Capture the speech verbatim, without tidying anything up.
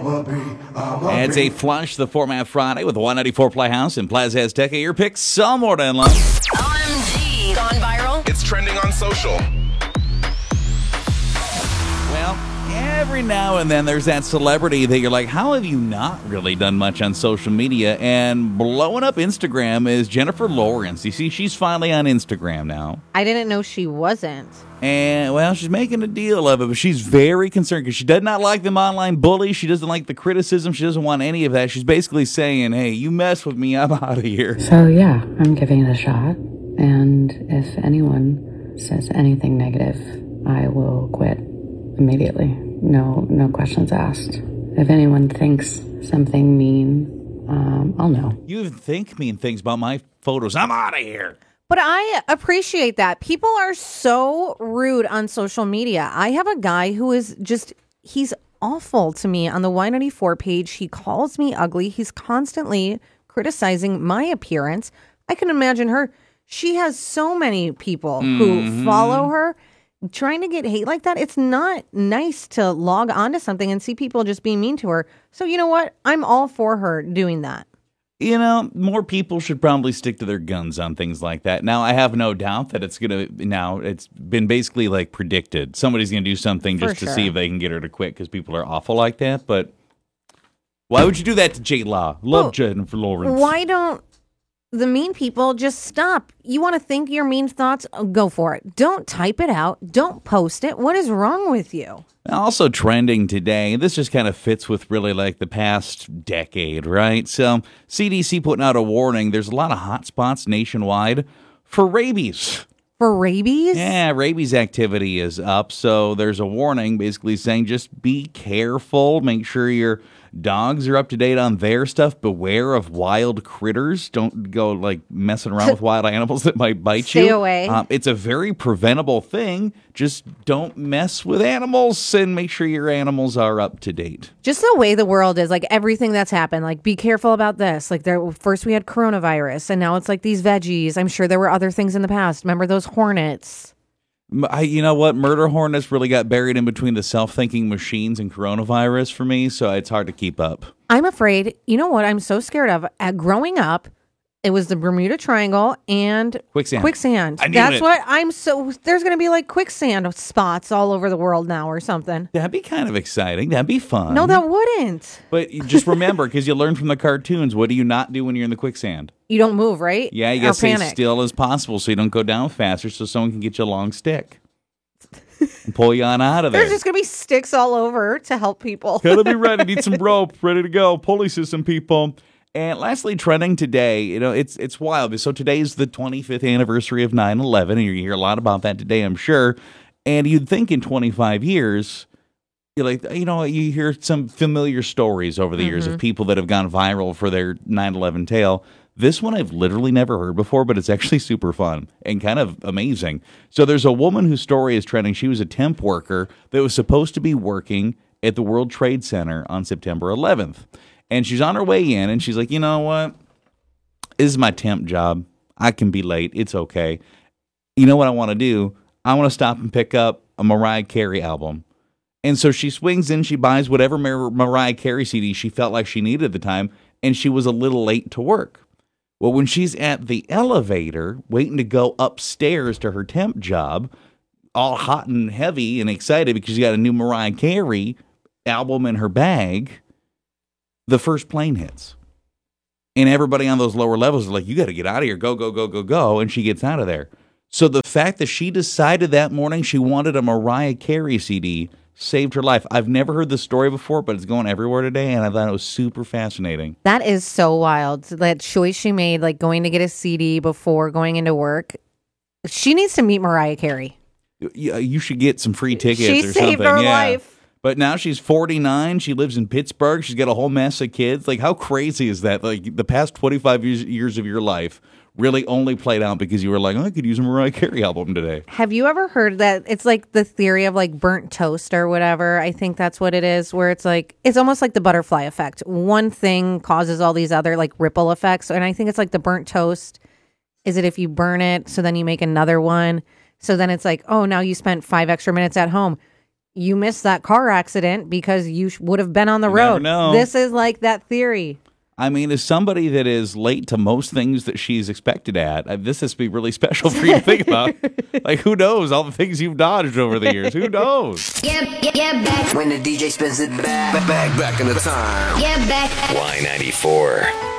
I'ma be, I'ma It's be. a flush the Format Friday with the one ninety-four Playhouse and Plaza Azteca. Your picks some more than lunch. O M G. Gone viral? It's trending on social. Well, every now and then there's that celebrity that you're like, how have you not really done much on social media? And blowing up Instagram is Jennifer Lawrence. You see, she's finally on Instagram now. I didn't know she wasn't. And, well, she's making a deal of it, but she's very concerned because she does not like them online bullies. She doesn't like the criticism. She doesn't want any of that. She's basically saying, hey, you mess with me, I'm out of here. So yeah, I'm giving it a shot. And if anyone says anything negative, I will quit immediately. No, no questions asked. If anyone thinks something mean, um, I'll know. You even think mean things about my photos. I'm out of here. But I appreciate that. People are so rude on social media. I have a guy who is just, he's awful to me on the Y ninety-four page. He calls me ugly. He's constantly criticizing my appearance. I can imagine her. She has so many people who Mm-hmm. follow her. Trying to get hate like that, it's not nice to log onto something and see people just being mean to her. So you know what? I'm all for her doing that. You know, more people should probably stick to their guns on things like that. Now, I have no doubt that it's going to, now, it's been basically like predicted. Somebody's going to do something For just to sure. see if they can get her to quit because people are awful like that. But why would you do that to J Law? Love Well, Jennifer Lawrence. Why don't the mean people just stop? You want to think your mean thoughts? Go for it. Don't type it out. Don't post it. What is wrong with you? Also trending today, this just kind of fits with really like the past decade, right? So C D C putting out a warning. There's a lot of hot spots nationwide for rabies. For rabies? Yeah, rabies activity is up. So there's a warning basically saying just be careful. Make sure your dogs are up to date on their stuff. Beware of wild critters. Don't go like messing around with wild animals that might bite Stay you. away. Um, it's a very preventable thing. Just don't mess with animals and make sure your animals are up to date. Just the way the world is, like everything that's happened, like be careful about this. Like there, first we had coronavirus and now it's like these veggies. I'm sure there were other things in the past. Remember those hornets? M- I, you know what? Murder hornets really got buried in between the self-thinking machines and coronavirus for me, so it's hard to keep up. I'm afraid, you know what I'm so scared of? At growing up, it was the Bermuda Triangle and Quicksand. quicksand. I knew That's it. what I'm so, there's going to be like quicksand spots all over the world now or something. That'd be kind of exciting. That'd be fun. No, that wouldn't. But you just remember, because you learn from the cartoons, what do you not do when you're in the quicksand? You don't move, right? Yeah, you Or gotta stay panic. still as possible so you don't go down faster so someone can get you a long stick and pull you on out of there. There's just going to be sticks all over to help people. Gotta be ready. Need some rope. Ready to go. Pulley system, people. And lastly, trending today, you know, it's it's wild. So today is the twenty-fifth anniversary of nine eleven, and you hear a lot about that today, I'm sure. And you'd think in twenty-five years, you're like, you know, you hear some familiar stories over the years of people that have gone viral for their nine eleven tale. This one I've literally never heard before, but it's actually super fun and kind of amazing. So there's a woman whose story is trending. She was a temp worker that was supposed to be working at the World Trade Center on September eleventh. And she's on her way in, and she's like, you know what? This is my temp job. I can be late. It's okay. You know what I want to do? I want to stop and pick up a Mariah Carey album. And so she swings in, she buys whatever Mar- Mariah Carey C D she felt like she needed at the time, and she was a little late to work. Well, when she's at the elevator, waiting to go upstairs to her temp job, all hot and heavy and excited because she got a new Mariah Carey album in her bag, the first plane hits. And everybody on those lower levels is like, you got to get out of here. Go, go, go, go, go. And she gets out of there. So the fact that she decided that morning she wanted a Mariah Carey C D saved her life. I've never heard this story before, but it's going everywhere today, and I thought it was super fascinating. That is so wild. That choice she made, like going to get a C D before going into work. She needs to meet Mariah Carey. You, you should get some free tickets She or saved something. her yeah. life. But now she's forty-nine. She lives in Pittsburgh. She's got a whole mess of kids. Like, how crazy is that? Like, the past twenty-five years, years of your life really only played out because you were like, oh, I could use a Mariah Carey album today. Have you ever heard that? It's like the theory of like burnt toast or whatever. I think that's what it is, where it's like, it's almost like the butterfly effect. One thing causes all these other like ripple effects. And I think it's like the burnt toast. Is it if you burn it, so then you make another one? So then it's like, oh, now you spent five extra minutes at home. you missed that car accident because you sh- would have been on the You never road. know. This is like that theory. I mean, as somebody that is late to most things that she's expected at, uh, this has to be really special for you to think about. Like, who knows? All the things you've dodged over the years. Who knows? Yeah, yeah, yeah, back. When the D J spins it back, back, back in the time. Yeah, back. Y ninety-four.